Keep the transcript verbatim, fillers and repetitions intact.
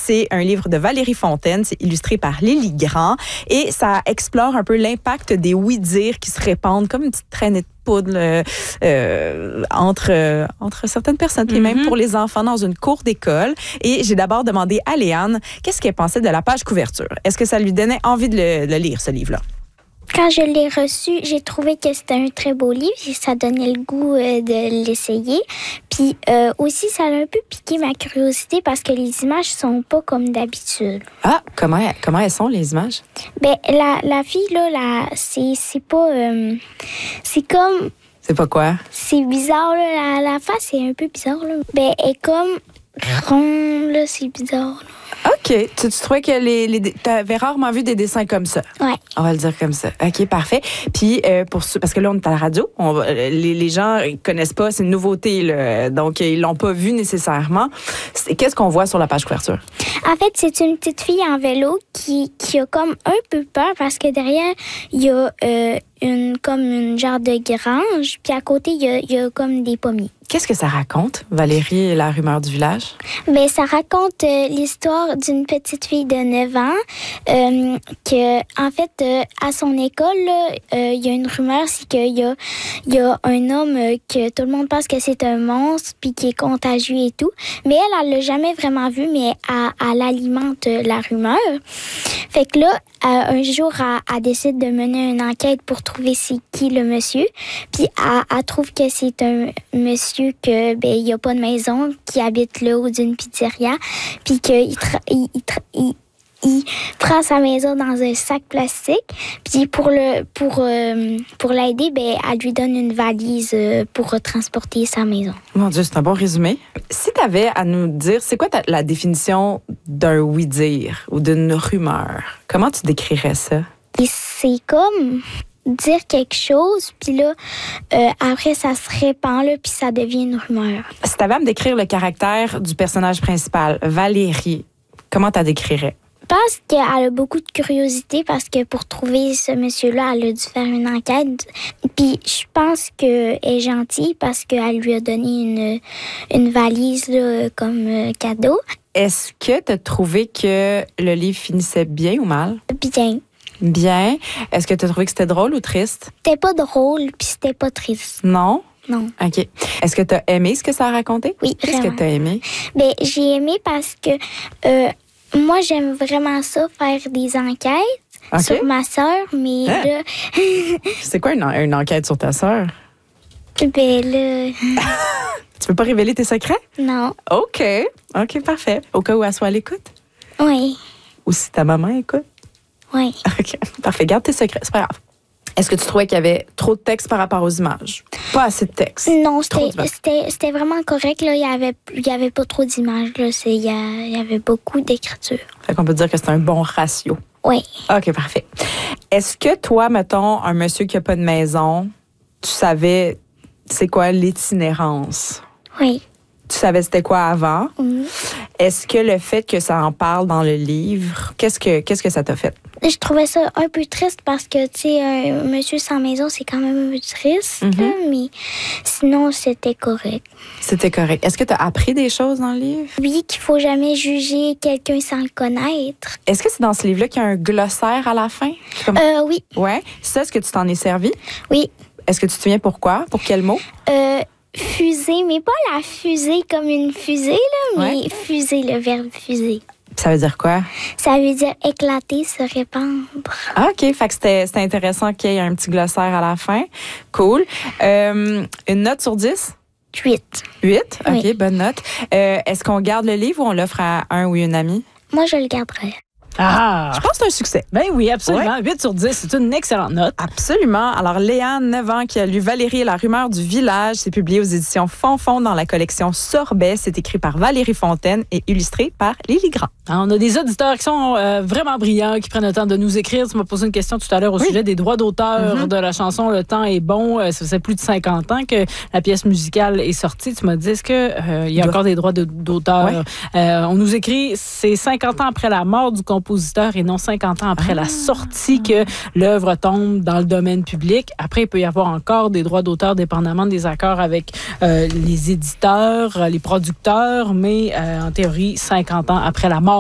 c'est un livre de Valérie Fontaine. C'est illustré par Lily Grand. Et ça explore un peu l'impact des oui-dire qui se répandent comme une petite traînée de poudre euh, euh, entre, euh, entre certaines personnes, puis mm-hmm. même pour les enfants dans une cour d'école. Et j'ai d'abord demandé à Léane qu'est-ce qu'elle pensait de la page couverture. Est-ce que ça lui donnait envie de le, de le lire, ce livre-là? Quand je l'ai reçu, j'ai trouvé que c'était un très beau livre et ça donnait le goût euh, de l'essayer. Puis euh, aussi, ça a un peu piqué ma curiosité parce que les images sont pas comme d'habitude. Ah, comment, comment elles sont, les images? Ben, la, la fille, là, la, c'est, c'est pas... Euh, c'est comme... C'est pas quoi? C'est bizarre, là. La, la face, c'est un peu bizarre, là. Ben, elle est comme ronde, là. C'est bizarre, là. OK. Tu, tu trouvais que les, les tu avais rarement vu des dessins comme ça? Oui. On va le dire comme ça. OK, parfait. Puis, euh, pour ceux, parce que là, on est à la radio, on va, les, les gens ne connaissent pas, c'est une nouveauté, là, donc ils l'ont pas vu nécessairement. C'est, qu'est-ce qu'on voit sur la page couverture? En fait, c'est une petite fille en vélo qui, qui a comme un peu peur parce que derrière, il y a euh, une, comme une genre de grange, puis à côté, il y a, il y a comme des pommiers. Qu'est-ce que ça raconte, Valérie et la rumeur du village? Bien, ça raconte euh, l'histoire d'une petite fille de neuf ans euh, que, en fait, euh, à son école, il euh, y a une rumeur, c'est qu'il y a, y a un homme euh, que tout le monde pense que c'est un monstre puis qui est contagieux et tout. Mais elle, elle l'a jamais vraiment vu, mais elle, elle alimente euh, la rumeur. Fait que là, euh, un jour, elle, elle décide de mener une enquête pour trouver c'est qui le monsieur. Puis elle, elle trouve que c'est un monsieur que ben il y a pas de maison, qui habite là haut d'une pizzeria, puis qu'il tra- il, il, tra- il, il prend sa maison dans un sac plastique, puis pour le pour euh, pour l'aider, ben elle lui donne une valise euh, pour transporter sa maison. Mon Dieu, c'est un bon résumé. Si tu avais à nous dire, c'est quoi ta, la définition d'un oui-dire ou d'une rumeur? Comment tu décrirais ça? Et c'est comme dire quelque chose, puis là, euh, après, ça se répand, là, puis ça devient une rumeur. Si tu avais à me décrire le caractère du personnage principal, Valérie, comment tu la décrirais? Je pense qu'elle a beaucoup de curiosité parce que pour trouver ce monsieur-là, elle a dû faire une enquête. Puis je pense qu'elle est gentille parce qu'elle lui a donné une, une valise là, comme euh, cadeau. Est-ce que tu as trouvé que le livre finissait bien ou mal? Bien. Bien. Est-ce que tu as trouvé que c'était drôle ou triste? C'était pas drôle, puis c'était pas triste. Non? Non. OK. Est-ce que tu as aimé ce que ça a raconté? Oui, Qu'est-ce vraiment. que tu as aimé? Bien, j'ai aimé parce que euh, moi, j'aime vraiment ça, faire des enquêtes okay. sur ma sœur, mais hein? là... C'est quoi une, une enquête sur ta sœur? Ben là... Tu peux pas révéler tes secrets? Non. OK. OK, parfait. Au cas où elle soit à l'écoute? Oui. Ou si ta maman écoute? Oui. OK, parfait. Garde tes secrets, c'est pas grave. Est-ce que tu trouvais qu'il y avait trop de texte par rapport aux images? Pas assez de texte? Non, c'était, c'était, c'était vraiment correct. Là. Il n'y avait, il y avait pas trop d'images. Là. C'est, il, y a, il y avait beaucoup d'écriture. Fait qu'on peut dire que c'est un bon ratio. Oui. OK, parfait. Est-ce que toi, mettons, un monsieur qui n'a pas de maison, tu savais c'est quoi l'itinérance? Oui. Tu savais c'était quoi avant? Mm. Est-ce que le fait que ça en parle dans le livre, qu'est-ce que, qu'est-ce que ça t'a fait? Je trouvais ça un peu triste parce que, tu sais, un monsieur sans maison, c'est quand même un peu triste, mm-hmm. là, mais sinon, c'était correct. C'était correct. Est-ce que tu as appris des choses dans le livre? Oui, qu'il faut jamais juger quelqu'un sans le connaître. Est-ce que c'est dans ce livre-là qu'il y a un glossaire à la fin? Comme... Euh, oui. Ouais. Ça, est-ce que tu t'en es servi? Oui. Est-ce que tu te souviens pourquoi? Pour quel mot? Euh... Fusée, mais pas la fusée comme une fusée, là, mais ouais. Fusée, le verbe fuser. Ça veut dire quoi? Ça veut dire éclater, se répandre. Ah, OK. Fait que c'était, c'était intéressant qu'il y ait un petit glossaire à la fin. Cool. Euh, une note sur dix? huit. huit? OK, oui. Bonne note. Euh, est-ce qu'on garde le livre ou on l'offre à un ou une amie? Moi, je le garderai. Ah! Je pense que c'est un succès. Ben oui, absolument. Ouais. huit sur dix, c'est une excellente note. Absolument. Alors, Léane, neuf ans, qui a lu Valérie et la rumeur du village, c'est publié aux éditions Fonfon dans la collection Sorbet. C'est écrit par Valérie Fontaine et illustré par Lily Grand. Alors, on a des auditeurs qui sont euh, vraiment brillants, qui prennent le temps de nous écrire. Tu m'as posé une question tout à l'heure au oui. sujet des droits d'auteur mm-hmm. de la chanson Le temps est bon. Ça faisait plus de cinquante ans que la pièce musicale est sortie. Tu m'as dit, est-ce qu'il euh, y a encore des droits de, d'auteur? Oui. Euh, on nous écrit, c'est cinquante ans après la mort du compositeur et non cinquante ans après ah. la sortie que l'œuvre tombe dans le domaine public. Après, il peut y avoir encore des droits d'auteur dépendamment des accords avec euh, les éditeurs, les producteurs, mais euh, en théorie, cinquante ans après la mort